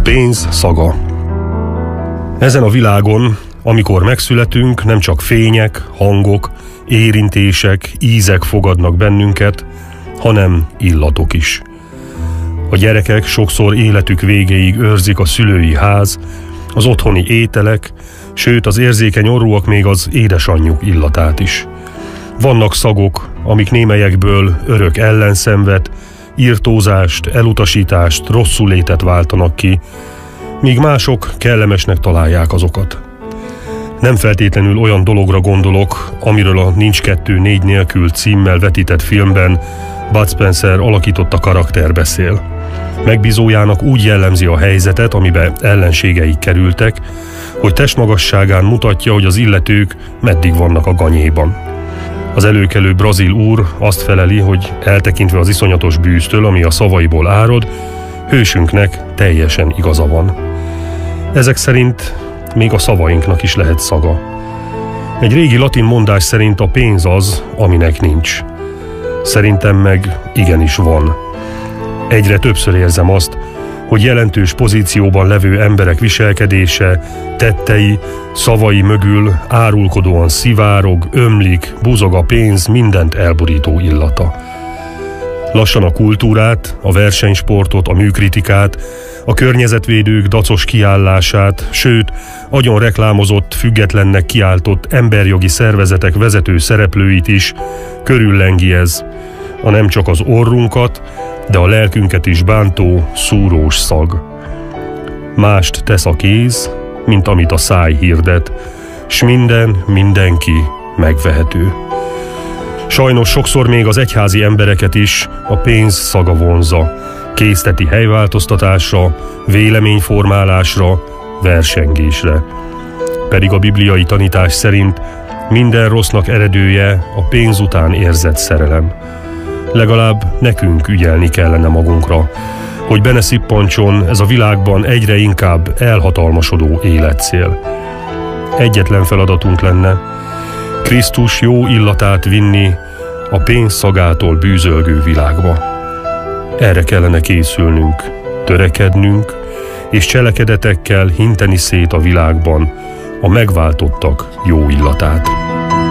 pénz szaga. Ezen a világon, amikor megszületünk, nem csak fények, hangok, érintések, ízek fogadnak bennünket, hanem illatok is. A gyerekek sokszor életük végéig őrzik a szülői ház, az otthoni ételek, sőt az érzékeny orrúak még az édesanyjuk illatát is. Vannak szagok, amik némelyekből örök ellenszenvet, irtózást, elutasítást, rosszulétet váltanak ki, míg mások kellemesnek találják azokat. Nem feltétlenül olyan dologra gondolok, amiről a Nincs 2-4 nélkül címmel vetített filmben Bud Spencer alakította karakter beszél. Megbízójának úgy jellemzi a helyzetet, amibe ellenségei kerültek, hogy testmagasságán mutatja, hogy az illetők meddig vannak a ganyéban. Az előkelő brazil úr azt feleli, hogy eltekintve az iszonyatos bűztől, ami a szavaiból árad, hősünknek teljesen igaza van. Ezek szerint még a szavainknak is lehet szaga. Egy régi latin mondás szerint a pénz az, aminek nincs. Szerintem meg igenis van. Egyre többször érzem azt, hogy jelentős pozícióban levő emberek viselkedése, tettei, szavai mögül árulkodóan szivárog, ömlik, buzog a pénz mindent elborító illata. Lassan a kultúrát, a versenysportot, a műkritikát, a környezetvédők dacos kiállását, sőt, agyon reklámozott, függetlennek kiáltott emberjogi szervezetek vezető szereplőit is körüllengi ez, a nem csak az orrunkat, de a lelkünket is bántó, szúrós szag. Mást tesz a kéz, mint amit a száj hirdet, s mindenki megvehető. Sajnos sokszor még az egyházi embereket is a pénz szaga vonzza, készteti helyváltoztatásra, véleményformálásra, versengésre. Pedig a bibliai tanítás szerint minden rossznak eredője a pénz után érzett szerelem. Legalább nekünk ügyelni kellene magunkra, hogy be ne szippancson ez a világban egyre inkább elhatalmasodó életcél. Egyetlen feladatunk lenne, Krisztus jó illatát vinni a pénz szagától bűzölgő világba. Erre kellene készülnünk, törekednünk, és cselekedetekkel hinteni szét a világban a megváltottak jó illatát.